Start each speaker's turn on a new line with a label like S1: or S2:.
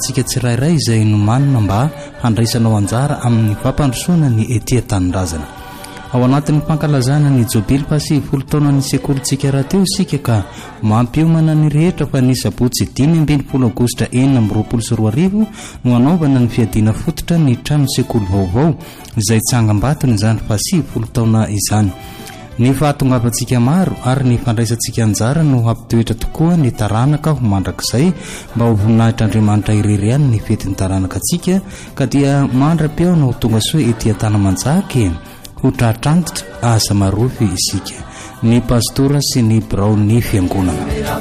S1: antsika tsirairay izay nomanina mba handraisanao anjara amin'ny fampandrosoana ny ety tanindrazana. Ao anatin'ny fankalazana ny jobily pasivy taona ny sekolintsika raha teo isika ka mampiomana ny rehetra fa ny sabotsy 5 Aogositra 2024 no anaovana ny fiadiana fototra ny trano sekoly vaovao izay tsangam-batony izany pasivy taona izany. Ny fahatongavantsika maro ary ny fandraisantsika anjara no hampitoetra tokoa ny taranaka ho mandrakizay mba ho voninahitra Andriamanitra irery ny fetin'ny taranaka antsika ka dia mandra-piaona ho tonga soa ety Tanamanjaka ho tratrantitra asa marofy isika. Ny pastora sy ny Braony fiangonana.